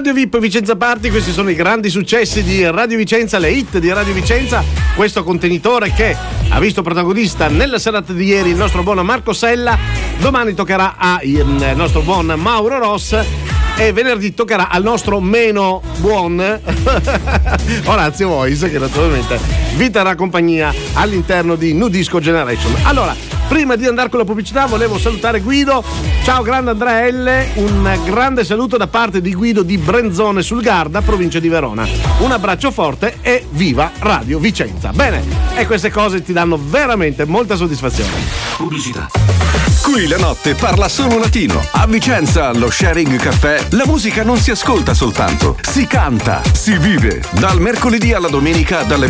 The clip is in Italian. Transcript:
Radio VIP Vicenza Party, questi sono i grandi successi di Radio Vicenza, le hit di Radio Vicenza, questo contenitore che ha visto protagonista nella serata di ieri il nostro buon Marco Sella, domani toccherà al nostro buon Mauro Ross e venerdì toccherà al nostro meno buon Orazio Voice, che naturalmente vi terrà compagnia all'interno di New Disco Generation. Allora, prima di andare con la pubblicità volevo salutare Guido. Ciao grande Andrea L, un grande saluto da parte di Guido di Brenzone sul Garda, provincia di Verona. Un abbraccio forte e viva Radio Vicenza. Bene, e queste cose ti danno veramente molta soddisfazione. Pubblicità. Qui la notte parla solo latino. A Vicenza, allo Sharing Caffè, la musica non si ascolta soltanto, si canta, si vive. Dal mercoledì alla domenica dalle